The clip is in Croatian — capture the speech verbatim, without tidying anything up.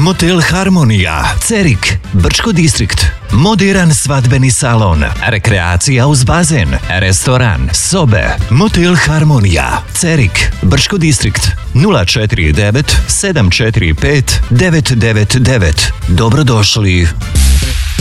Motel Harmonija, Cerik, Brčko distrikt. Moderan svadbeni salon, rekreacija uz bazen, restoran, sobe. Motel Harmonija, Cerik, Brčko distrikt. nula četiri devet sedam četiri pet devet devet devet. Dobrodošli.